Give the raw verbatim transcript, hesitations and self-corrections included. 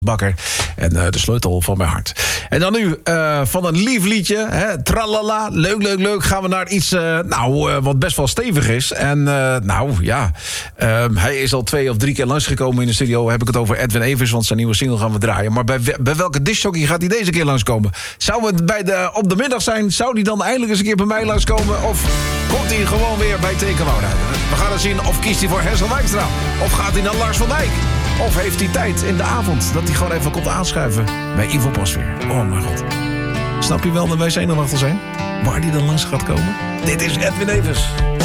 Bakker en uh, de sleutel van mijn hart. En dan nu uh, van een lief liedje, hè, tralala, leuk, leuk, leuk, gaan we naar iets uh, nou, uh, wat best wel stevig is. En uh, nou ja, uh, hij is al twee of drie keer langsgekomen in de studio. Heb ik het over Edwin Evers, want zijn nieuwe single gaan we draaien. Maar bij, bij welke discjockey gaat hij deze keer langskomen? Zou het bij de, op de middag zijn? Zou hij dan eindelijk eens een keer bij mij langskomen? Of komt hij gewoon weer bij Tekenwoud? We gaan het zien. Of kiest hij voor Hessel Wijkstra? Of gaat hij naar Lars van Dijk? Of heeft hij tijd in de avond dat hij gewoon even komt aanschuiven bij Ivo Pasveer? Oh mijn god. Snap je wel dat wij zenuwachtig zijn? Waar die dan langs gaat komen? Dit is Edwin Evers.